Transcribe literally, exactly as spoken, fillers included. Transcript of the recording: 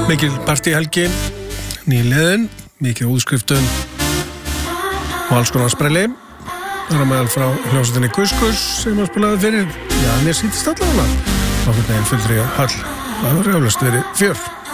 Mikil partíhelgi, nýliðin, mikið útskriftum og alls konar sprelli. Það er meðal frá hljómsveitinni Kuskus sem að spilaði fyrir, já, mér sýntist allavega. Okkur neginn fullri hall, það hefur eflaust verið fjör.